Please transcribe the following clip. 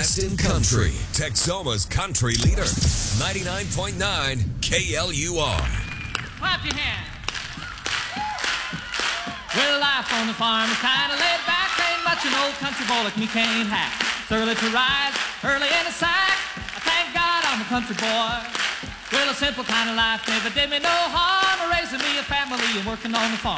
best in country. Texoma's country leader. 99.9 KLUR. Clap your hands. Well, life on the farm is kind of laid back. Ain't much an old country boy like me can't hack. It's early to rise, early in the sack. I thank God I'm a country boy. Well, a simple kind of life never did me no harm. Raising me a family and working on the farm.